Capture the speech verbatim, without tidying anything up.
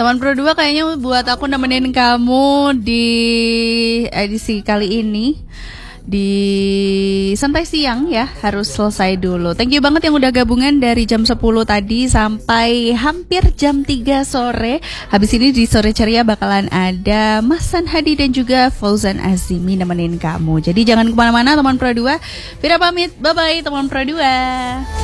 Teman Pro dua kayaknya buat aku nemenin kamu di edisi kali ini di santai siang ya, harus selesai dulu. Thank you banget yang udah gabungan dari jam sepuluh tadi sampai hampir jam tiga sore. Habis ini di Sore Ceria bakalan ada Mas San Hadi dan juga Fauzan Azimi nemenin kamu. Jadi jangan kemana-mana teman Pro dua. Vira pamit, bye-bye teman Pro dua.